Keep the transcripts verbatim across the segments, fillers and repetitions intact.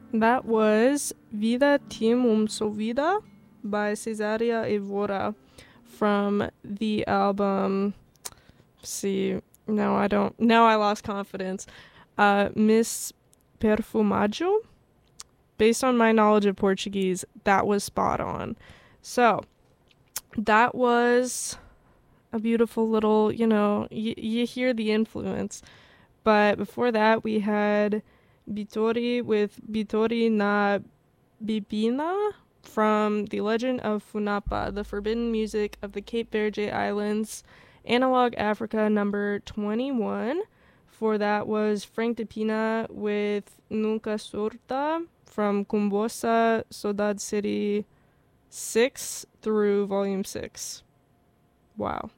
That was Vida Tim um Sovida by Cesaria Evora from the album. See, now I don't. Now I lost confidence. Uh, Miss Perfumaggio. Based on my knowledge of Portuguese, that was spot on. So that was a beautiful little, you know, y- you hear the influence. But before that, we had Bitori with Bitori na Bibina from The Legend of Funapa, the forbidden music of the Cape Verde Islands, Analog Africa number twenty-one. For that was Frank de Pina with Nunca Sorta from Kumbosa, Saudade City six through Volume six. Wow.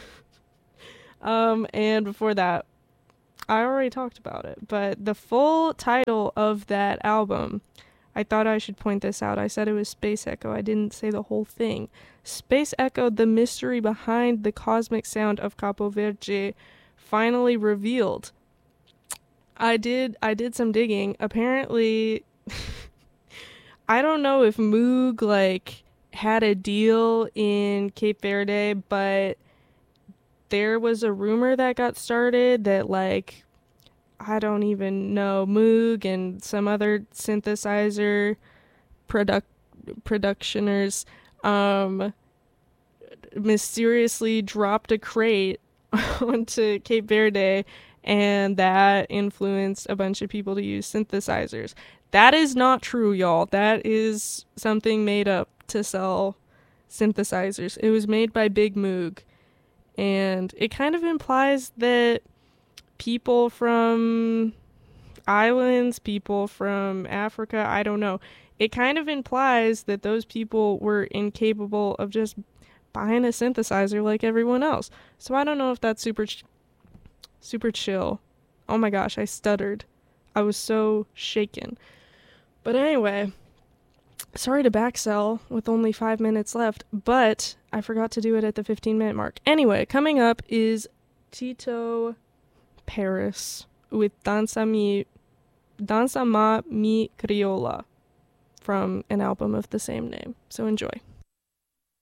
um, and before that, I already talked about it, but the full title of that album, I thought I should point this out. I said it was Space Echo. I didn't say the whole thing. Space Echo, the mystery behind the cosmic sound of Capo Verde, finally revealed. I did I did some digging. Apparently, I don't know if Moog like had a deal in Cape Verde, but there was a rumor that got started that like I don't even know, Moog and some other synthesizer product productioners um mysteriously dropped a crate onto Cape Verde, and that influenced a bunch of people to use synthesizers. That is not true, y'all. That is something made up to sell synthesizers. It was made by Big Moog, and it kind of implies that people from islands, people from Africa, I don't know. It kind of implies that those people were incapable of just buying a synthesizer like everyone else. So I don't know if that's super ch- super chill. Oh my gosh, I stuttered. I was so shaken. But anyway, sorry to backsell with only five minutes left, but I forgot to do it at the fifteen minute mark. Anyway, coming up is Tito Paris with Danza Mi Danza Ma Mi Criolla from an album of the same name. So enjoy.